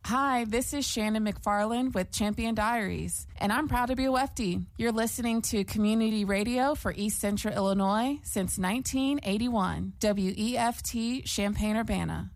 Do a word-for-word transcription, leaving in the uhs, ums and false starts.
Hi, this is Shannon McFarland with Champion Diaries, and I'm proud to be a Wefty. You're listening to community radio for East Central Illinois since nineteen eighty-one, W E F T Champaign-Urbana.